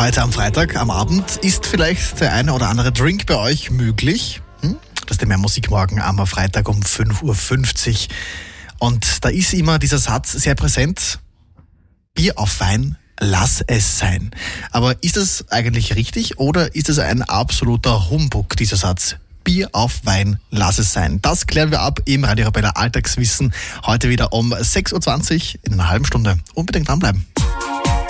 Heute am Freitag, am Abend, ist vielleicht der eine oder andere Drink bei euch möglich. Das ist der Mehr Musik morgen am Freitag um 5.50 Uhr. Und da ist immer dieser Satz sehr präsent: Bier auf Wein, lass es sein. Aber ist das eigentlich richtig oder ist es ein absoluter Humbug, dieser Satz? Bier auf Wein, lass es sein. Das klären wir ab im Radio Arabella Alltagswissen. Heute wieder um 6.20 Uhr in einer halben Stunde. Unbedingt dranbleiben.